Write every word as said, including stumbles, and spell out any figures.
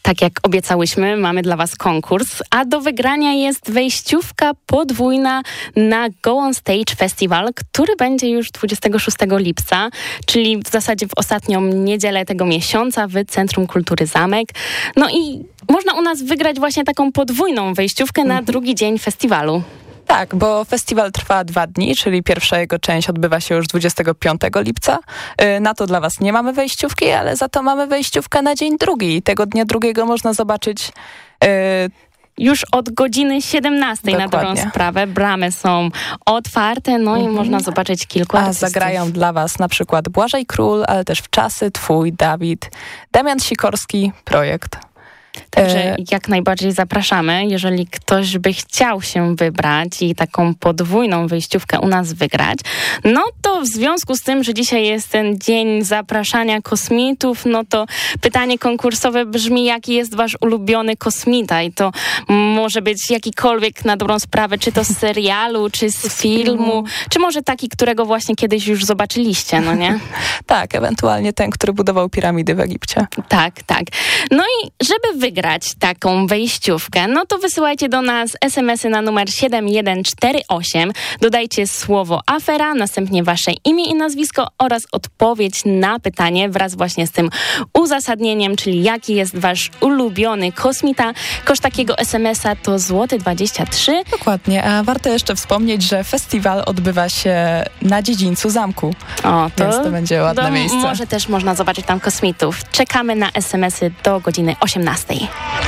Tak jak obiecałyśmy, mamy dla was konkurs, a do wygrania jest wejściówka podwójna na Go On Stage Festival, który będzie już dwudziestego szóstego lipca, czyli w zasadzie w ostatnią niedzielę tego miesiąca w Centrum Kultury Zamek. No i można u nas wygrać właśnie taką podwójną wejściówkę na drugi dzień festiwalu. Tak, bo festiwal trwa dwa dni, czyli pierwsza jego część odbywa się już dwudziestego piątego lipca. Na to dla was nie mamy wejściówki, ale za to mamy wejściówkę na dzień drugi. I tego dnia drugiego można zobaczyć... Yy, Już od godziny siedemnastej Dokładnie. Na dobrą sprawę. Bramy są otwarte, no i można zobaczyć kilku A artystów. zagrają dla was na przykład Błażej Król, ale też Wczasy, Twój, Dawid, Damian Sikorski, Projekt. Także jak najbardziej zapraszamy, jeżeli ktoś by chciał się wybrać i taką podwójną wyjściówkę u nas wygrać, no to w związku z tym, że dzisiaj jest ten dzień zapraszania kosmitów, no to pytanie konkursowe brzmi, jaki jest wasz ulubiony kosmita i to może być jakikolwiek na dobrą sprawę, czy to z serialu, czy z filmu, czy może taki, którego właśnie kiedyś już zobaczyliście, no nie? Tak, ewentualnie ten, który budował piramidy w Egipcie. Tak, tak. No i żeby wygrać taką wejściówkę, no to wysyłajcie do nas es em esy na numer siedem jeden cztery osiem, dodajcie słowo afera, następnie wasze imię i nazwisko oraz odpowiedź na pytanie wraz właśnie z tym uzasadnieniem, czyli jaki jest wasz ulubiony kosmita. Koszt takiego es em esa to złoty dwadzieścia trzy. Dokładnie, a warto jeszcze wspomnieć, że festiwal odbywa się na dziedzińcu zamku, O, to, więc to będzie ładne to miejsce. Może też można zobaczyć tam kosmitów. Czekamy na es em esy do godziny osiemnastej.